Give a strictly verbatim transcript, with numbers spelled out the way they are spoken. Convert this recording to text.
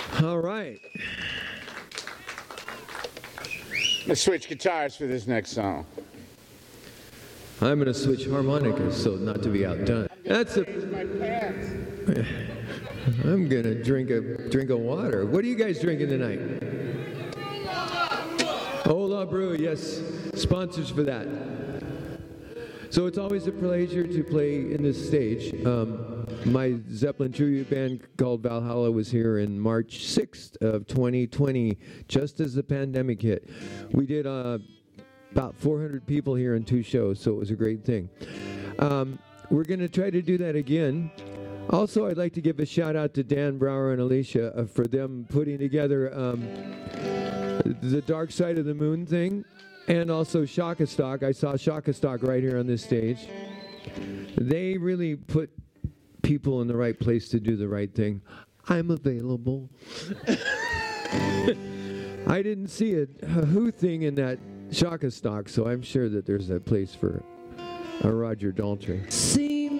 All right. Let's switch guitars for this next song. I'm going to switch harmonicas so not to be outdone. That's a. I'm going to drink a drink of water. What are you guys drinking tonight? Ola Brew, yes. Sponsors for that. So it's always a pleasure to play in this stage. Um, my Zeppelin tribute band called Valhalla was here in March sixth of twenty twenty, just as the pandemic hit. We did uh, about four hundred people here in two shows, so it was a great thing. Um, we're going to try to do that again. Also, I'd like to give a shout out to Dan Brower and Alicia uh, for them putting together um, the Dark Side of the Moon thing, and also Shaka Stock. I saw Shaka Stock right here on this stage. They really put people in the right place to do the right thing. I'm available. I didn't see a, a Who thing in that Shaka Stock, so I'm sure that there's a place for a Roger Daltrey. See